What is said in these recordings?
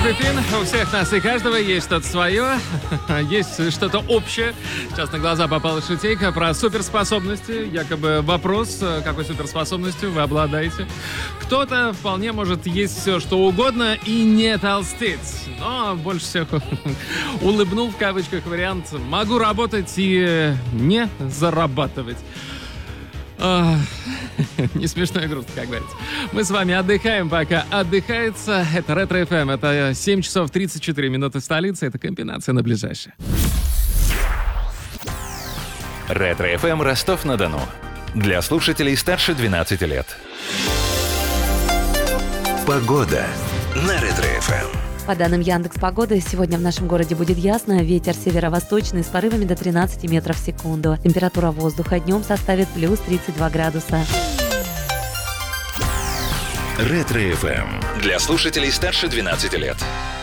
Жозефин. У всех нас и каждого есть что-то свое, есть что-то общее. Сейчас на глаза попала шутейка про суперспособности. Якобы вопрос, какой суперспособностью вы обладаете. Кто-то вполне может есть все, что угодно и не толстеть. Но больше всех улыбнул в кавычках вариант «могу работать и не зарабатывать». Не смешно и грустно, как говорится. Мы с вами отдыхаем, пока отдыхается. Это Ретро ФМ. Это 7 часов 34 минуты столицы. Это комбинация на ближайшее. Ретро ФМ Ростов-на-Дону. Для слушателей старше 12 лет. Погода на Ретро ФМ. По данным Яндекс.Погоды, сегодня в нашем городе будет ясно, ветер северо-восточный с порывами до 13 метров в секунду. Температура воздуха днем составит плюс 32 градуса. Ретро ФМ. Для слушателей старше 12 лет.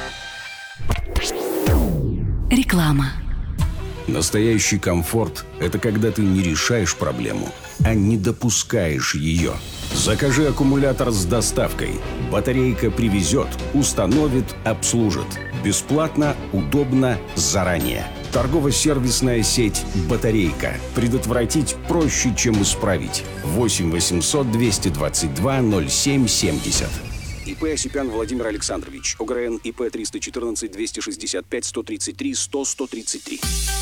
Реклама. Настоящий комфорт – это когда ты не решаешь проблему, а не допускаешь ее. Закажи аккумулятор с доставкой. Батарейка привезет, установит, обслужит. Бесплатно, удобно, заранее. Торгово-сервисная сеть «Батарейка». Предотвратить проще, чем исправить. 8 800 222 07 70. ИП Осипян Владимир Александрович. ОГРН ИП 314 265 133 100 133.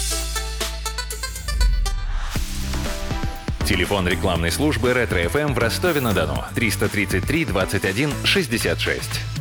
Телефон рекламной службы Ретро ФМ в Ростове-на-Дону. 333 21 66.